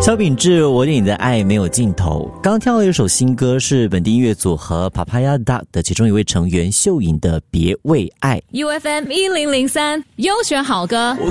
萧秉治，我对你的爱没有尽头。刚跳了一首新歌，是本地音乐组合 Papaya Duck 的其中一位成员秀颖的《别为爱》。 UFM 1003优选好歌。